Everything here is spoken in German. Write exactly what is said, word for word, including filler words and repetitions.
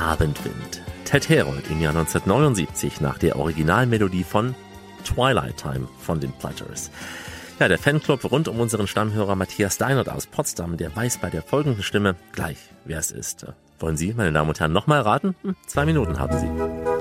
Abendwind. Ted Herold im Jahr neunzehnhundertneunundsiebzig nach der Originalmelodie von Twilight Time von den Platters. Ja, der Fanclub rund um unseren Stammhörer Matthias Deinert aus Potsdam, der weiß bei der folgenden Stimme gleich, wer es ist. Wollen Sie, meine Damen und Herren, nochmal raten? Hm, zwei Minuten haben Sie.